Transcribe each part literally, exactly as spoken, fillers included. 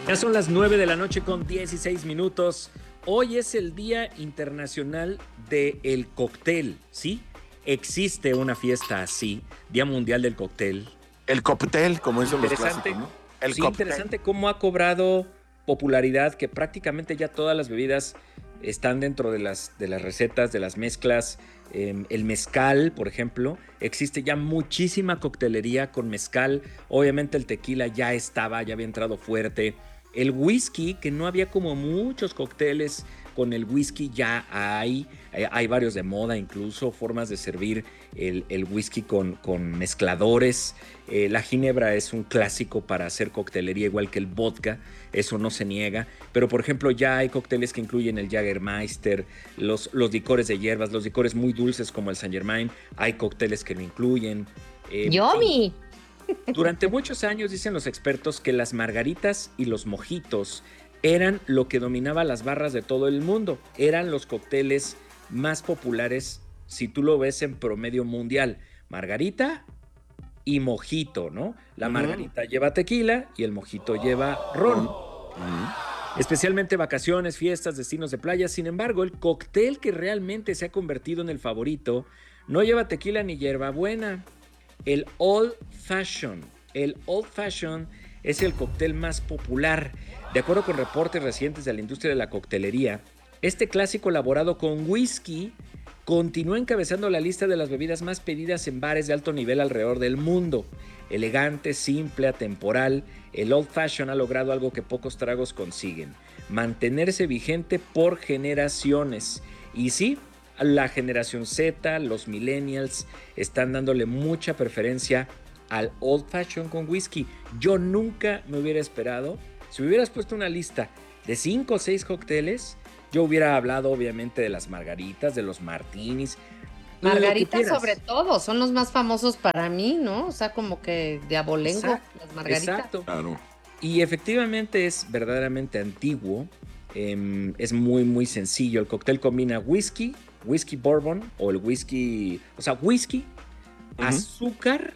Ya son las nueve de la noche con dieciséis minutos. Hoy es el Día Internacional del Cóctel, ¿sí? Existe una fiesta así, Día Mundial del Cóctel. El cóctel, como dicen los clásicos, Interesante, ¿no? El sí, cóctel. interesante cómo ha cobrado popularidad, que prácticamente ya todas las bebidas están dentro de las, de las recetas, de las mezclas. Eh, el mezcal, por ejemplo, existe ya muchísima coctelería con mezcal. Obviamente el tequila ya estaba, ya había entrado fuerte. El whisky, que no había como muchos cócteles con el whisky, ya hay. Eh, hay varios de moda, incluso formas de servir el, el whisky con, con mezcladores. Eh, la ginebra es un clásico para hacer coctelería, igual que el vodka, eso no se niega. Pero, por ejemplo, ya hay cócteles que incluyen el Jägermeister, los, los licores de hierbas, los licores muy dulces como el Saint Germain. Hay cócteles que lo incluyen. Eh, y ¡Yummy! durante muchos años dicen los expertos que las margaritas y los mojitos eran lo que dominaba las barras de todo el mundo. Eran los cócteles más populares si tú lo ves en promedio mundial. Margarita y mojito, ¿no? La Ujú. margarita lleva tequila y el mojito lleva ron. Ujú. Especialmente vacaciones, fiestas, destinos de playa. Sin embargo, el cóctel que realmente se ha convertido en el favorito no lleva tequila ni hierbabuena. El Old Fashion. El Old Fashion es el cóctel más popular. De acuerdo con reportes recientes de la industria de la coctelería, este clásico elaborado con whisky continúa encabezando la lista de las bebidas más pedidas en bares de alto nivel alrededor del mundo. Elegante, simple, atemporal, el Old Fashion ha logrado algo que pocos tragos consiguen: mantenerse vigente por generaciones. Y sí, la generación Z, los millennials, están dándole mucha preferencia al Old Fashion con whisky. Yo nunca me hubiera esperado, si me hubieras puesto una lista de cinco o seis cócteles, yo hubiera hablado obviamente de las margaritas, de los martinis, lo que Margaritas quieras. sobre todo, son los más famosos para mí, ¿no? O sea, como que de abolengo, Exacto, las margaritas. exacto. Claro. Y efectivamente es verdaderamente antiguo. Eh, es muy, muy sencillo. El cóctel combina whisky, whisky bourbon o el whisky, o sea, whisky, Ujú. azúcar.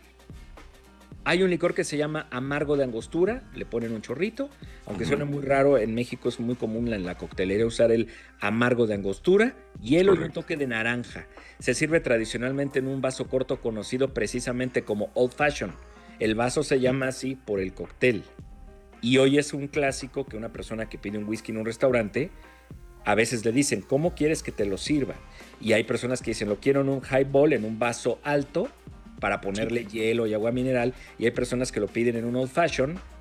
Hay un licor que se llama amargo de angostura, le ponen un chorrito, aunque Ujú. suena muy raro, en México es muy común en la coctelería usar el amargo de angostura, hielo y un Correcto. toque de naranja. Se sirve tradicionalmente en un vaso corto conocido precisamente como Old Fashion. El vaso se llama así por el cóctel. Y hoy es un clásico que una persona que pide un whisky en un restaurante, a veces le dicen, ¿cómo quieres que te lo sirva? Y hay personas que dicen, lo quiero en un highball, en un vaso alto, para ponerle hielo y agua mineral. Y hay personas que lo piden en un old fashion,